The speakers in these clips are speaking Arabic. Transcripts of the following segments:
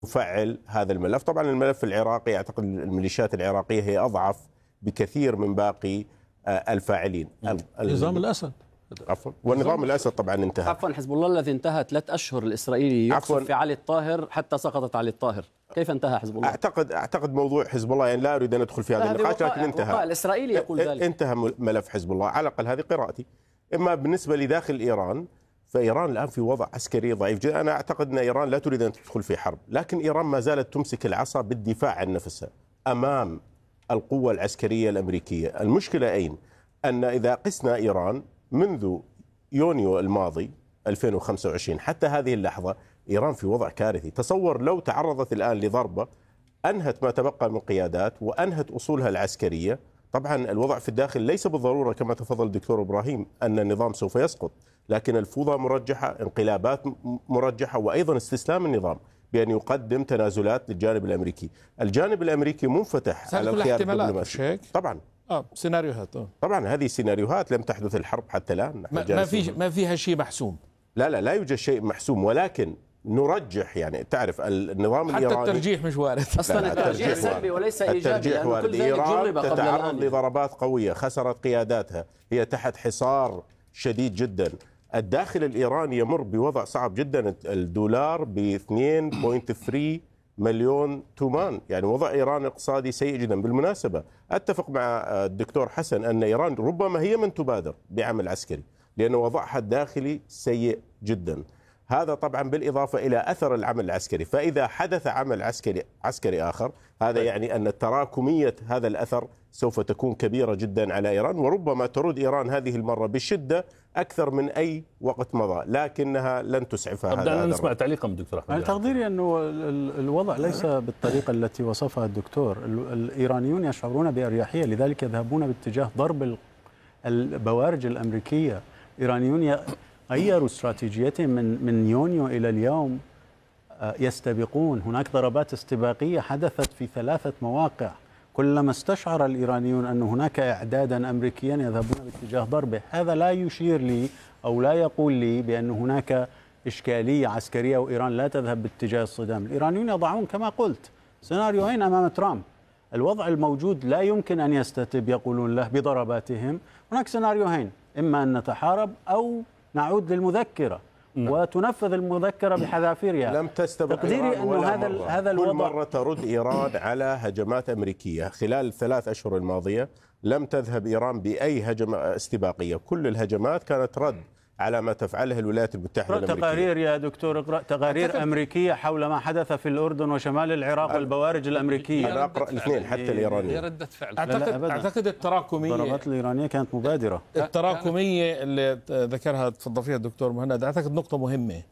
يفعل هذا الملف. طبعا الملف العراقي أعتقد الميليشيات العراقية هي أضعف بكثير من باقي الفاعلين. نظام الأسد عفوا، والنظام الأسد طبعا انتهى. عفوا، حزب الله الذي انتهى 3 أشهر الإسرائيلي يقصف في علي الطاهر حتى سقطت علي الطاهر، كيف انتهى حزب الله؟ أعتقد موضوع حزب الله، يعني لا أريد أن أدخل في هذا النقاش، لكن انتهى. الإسرائيلي يقول ذلك. انتهى ملف حزب الله، على الأقل هذه قراءتي. إما بالنسبة لداخل إيران، فإيران الآن في وضع عسكري ضعيف جدا. أنا أعتقد أن إيران لا تريد أن تدخل في حرب، لكن إيران ما زالت تمسك العصا بالدفاع عن نفسها أمام القوة العسكرية الأمريكية. المشكلة أين؟ أن إذا قسنا إيران منذ يونيو الماضي 2025 حتى هذه اللحظة، إيران في وضع كارثي. تصور لو تعرضت الآن لضربة أنهت ما تبقى من قيادات وأنهت أصولها العسكرية. طبعا الوضع في الداخل ليس بالضرورة كما تفضل الدكتور إبراهيم أن النظام سوف يسقط، لكن الفوضى مرجحة، انقلابات مرجحة، وأيضا استسلام النظام بأن يقدم تنازلات للجانب الأمريكي. الجانب الأمريكي منفتح على الخيار الدبلوماسي. طبعا سيناريوهات. طبعا هذه سيناريوهات، لم تحدث الحرب حتى الآن. ما فيها شيء محسوم. لا يوجد شيء محسوم، ولكن نرجح. يعني تعرف النظام الإيراني حتى الترجيح مش وارد أصلا. الترجيح سلبي وليس إيجابي. الترجيح وارد. إيران تتعرض لضربات قوية، خسرت قياداتها، هي تحت حصار شديد جدا. الداخل الإيراني يمر بوضع صعب جدا. الدولار ب 2.3 مليون تومان، يعني وضع إيران اقتصادي سيء جدا. بالمناسبة أتفق مع الدكتور حسن أن إيران ربما هي من تبادر بعمل عسكري، لأن وضعها الداخلي سيء جدا. هذا طبعا بالإضافة إلى أثر العمل العسكري. فإذا حدث عمل عسكري آخر، هذا يعني أن تراكمية هذا الأثر سوف تكون كبيرة جدا على إيران، وربما ترد إيران هذه المرة بشدة أكثر من أي وقت مضى، لكنها لن تسعفها. بدنا نسمع تعليقا من الدكتور أحمد. تقديري أنه الوضع ليس بالطريقة التي وصفها الدكتور. الإيرانيون يشعرون بأريحية، لذلك يذهبون باتجاه ضرب البوارج الأمريكية. الإيرانيون غيروا استراتيجيتهم من يونيو إلى اليوم، يستبقون. هناك ضربات استباقية حدثت في 3 مواقع. كلما استشعر الإيرانيون أن هناك إعدادا أمريكيا يذهبون باتجاه ضربه. هذا لا يشير لي أو لا يقول لي بأن هناك إشكالية عسكرية وإيران لا تذهب باتجاه الصدام. الإيرانيون يضعون كما قلت سيناريوهين أمام ترامب. الوضع الموجود لا يمكن أن يستتب يقولون له بضرباتهم. هناك سيناريوهين، إما أن نتحارب أو نعود للمذكرة وتنفذ المذكرة بحذافيرها. لم تستبق تقديري أنه هذا الوضع. كل مرة ترد إيران على هجمات أمريكية. خلال ال3 أشهر الماضية لم تذهب إيران بأي هجمة استباقية، كل الهجمات كانت رد على ما تفعله الولايات المتحدة الأمريكية. تقارير يا دكتور، اقرأ تقارير أمريكية حول ما حدث في الأردن وشمال العراق والبوارج الأمريكية. أنا أقرأ الاثنين حتى الإيرانية. ردة فعل. أعتقد التراكمية، الضربات الإيرانية كانت مبادرة. التراكمية اللي ذكرها تفضل فيها الدكتور مهند، أعتقد نقطة مهمة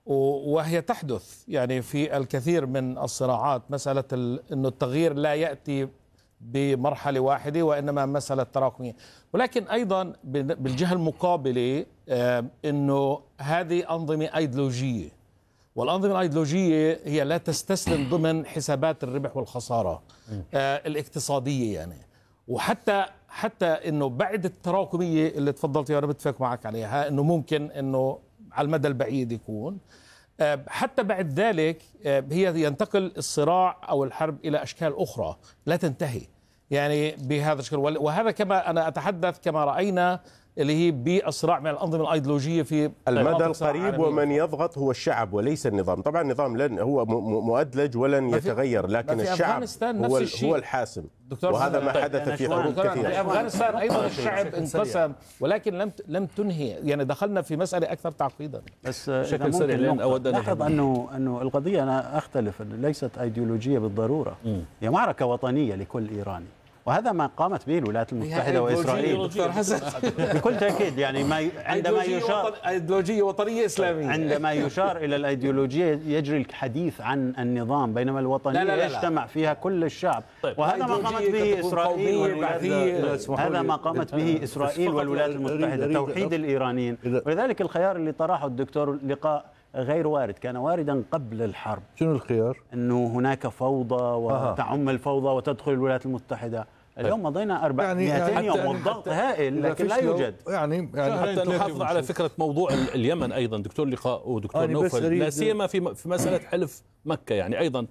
وهي تحدث يعني في الكثير من الصراعات. مسألة أنه التغيير لا يأتي بمرحلة واحدة، وإنما مسألة تراكمية. ولكن أيضا بالجهة المقابلة أنه هذه أنظمة أيديولوجية، والأنظمة الأيديولوجية هي لا تستسلم ضمن حسابات الربح والخسارة الاقتصادية يعني. وحتى أنه بعد التراكمية اللي تفضلت وأنا بتفق معك عليها، أنه ممكن أنه على المدى البعيد يكون، حتى بعد ذلك هي ينتقل الصراع أو الحرب إلى أشكال أخرى لا تنتهي يعني بهذا الشكل. وهذا كما أنا أتحدث كما رأينا اللي هي بالصراع مع الأنظمة الأيديولوجية في المدى القريب. ومن يضغط هو الشعب وليس النظام. طبعا النظام لن هو مؤدلج ولن يتغير، لكن الشعب هو الحاسم، وهذا ما حدث في حروب كثيرة. في أفغانستان أيضا الشعب انقسم، ولكن لم تنهي، يعني دخلنا في مسألة أكثر تعقيدا. بس بشكل سريع لاحظ أنه القضية، أنا أختلف، ليست أيديولوجية بالضرورة، هي معركة وطنية لكل إيراني، وهذا ما قامت به الولايات المتحدة وإسرائيل بكل تأكيد. يعني عندما يشار أيديولوجية وطنية إسلامية، عندما يشار إلى الأيديولوجية يجري الحديث عن النظام، بينما الوطنية لا يجتمع فيها كل الشعب. وهذا ما قامت به إسرائيل هذا ما قامت به إسرائيل والولايات المتحدة، توحيد الإيرانيين. ولذلك الخيار اللي طرحه الدكتور لقاء غير وارد، كان واردا قبل الحرب. شنو الخيار؟ أنه هناك فوضى وتعم الفوضى وتدخل الولايات المتحدة. اليوم مضينا 200 يوم والضغط هائل، لكن لا يوجد. يعني حتى نحافظ على فكرة موضوع اليمن أيضا دكتور لقاء ودكتور نوفل، لا سيما في مسألة حلف مكة، يعني أيضا